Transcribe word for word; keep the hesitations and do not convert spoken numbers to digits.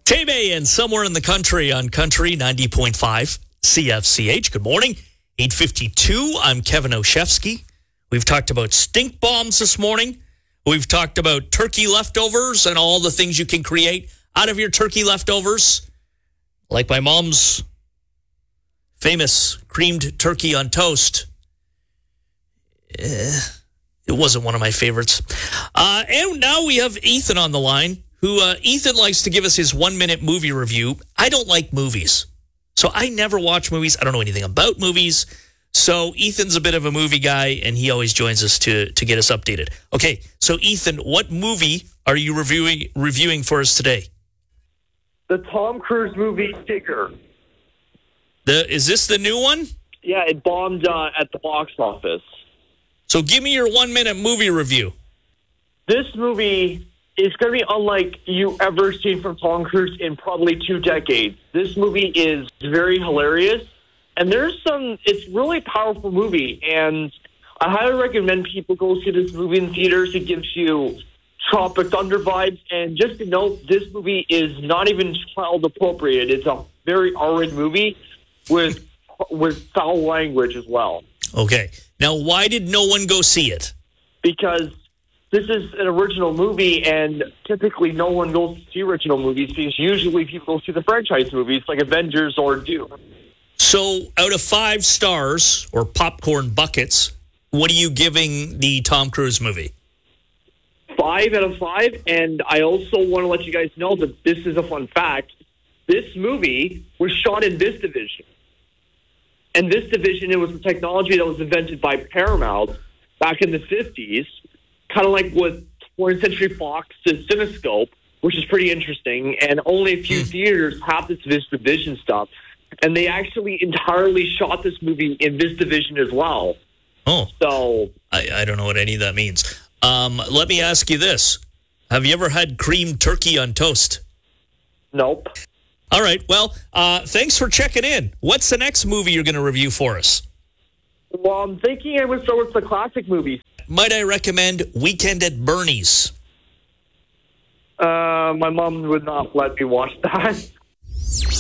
Tay-Bay and Somewhere in the Country on Country ninety point five C F C H. Good morning. eight fifty-two. I'm Kevin Oshefsky. We've talked about stink bombs this morning. We've talked about turkey leftovers and all the things you can create out of your turkey leftovers. Like my mom's famous creamed turkey on toast. Eh, it wasn't one of my favorites. Uh, and now we have Ethan on the line. Who uh, Ethan likes to give us his one-minute movie review. I don't like movies, so I never watch movies. I don't know anything about movies. So Ethan's a bit of a movie guy, and he always joins us to to get us updated. Okay, so Ethan, what movie are you reviewing reviewing for us today? The Tom Cruise movie Tigger. The is this the new one? Yeah, it bombed uh, at the box office. So give me your one-minute movie review. This movie is going to be unlike you ever seen from Tom Cruise in probably two decades. This movie is very hilarious, and there's some, it's really powerful movie, and I highly recommend people go see this movie in theaters. It gives you Tropic Thunder vibes, and just to note, this movie is not even child appropriate. It's a very R-rated movie with with foul language as well. Okay. Now, why did no one go see it? Because this is an original movie, and typically no one goes to see original movies because usually people go see the franchise movies like Avengers or Doom. So out of five stars or popcorn buckets, what are you giving the Tom Cruise movie? Five out of five, and I also want to let you guys know that this is a fun fact. This movie was shot in this division. And this division, it was a technology that was invented by Paramount back in the fifties, kind of like with twentieth Century Fox's CineScope, which is pretty interesting, and only a few theaters have this VistaVision stuff. And they actually entirely shot this movie in VistaVision as well. Oh. So I, I don't know what any of that means. Um, let me ask you this. Have you ever had creamed turkey on toast? Nope. All right. Well, uh, thanks for checking in. What's the next movie you're going to review for us? Well, I'm thinking I would start with the classic movies. Might I recommend Weekend at Bernie's? Uh, my mom would not let me watch that.